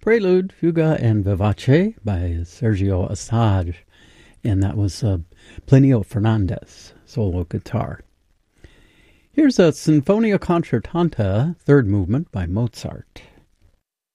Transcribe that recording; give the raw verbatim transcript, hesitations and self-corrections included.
Prelude, Fuga, and Vivace by Sergio Assad. And that was uh, Plinio Fernandez, solo guitar. Here's a Sinfonia Concertanta, third movement by Mozart.